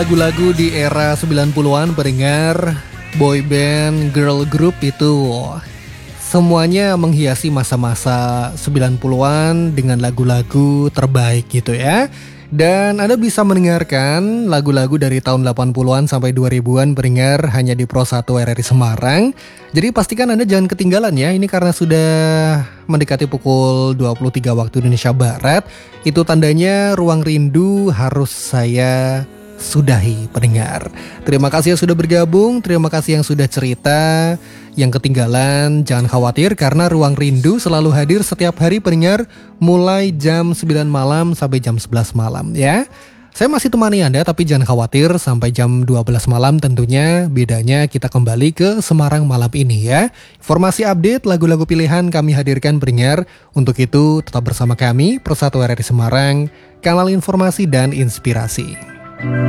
Lagu-lagu di era 90-an pendengar, boy band, girl group itu semuanya menghiasi masa-masa 90-an dengan lagu-lagu terbaik gitu ya. Dan Anda bisa mendengarkan lagu-lagu dari tahun 80-an sampai 2000-an pendengar hanya di Pro 1 RRI Semarang. Jadi pastikan Anda jangan ketinggalan ya. Ini karena sudah mendekati pukul 23 waktu Indonesia Barat. Itu tandanya Ruang Rindu harus saya sudahi pendengar. Terima kasih yang sudah bergabung, terima kasih yang sudah cerita. Yang ketinggalan jangan khawatir karena Ruang Rindu selalu hadir setiap hari pendengar mulai jam 9 malam sampai jam 11 malam ya. Saya masih temani Anda tapi jangan khawatir sampai jam 12 malam tentunya bedanya kita kembali ke Semarang malam ini ya. Informasi update lagu-lagu pilihan kami hadirkan pendengar. Untuk itu tetap bersama kami Persatu RRI Semarang, kanal informasi dan inspirasi.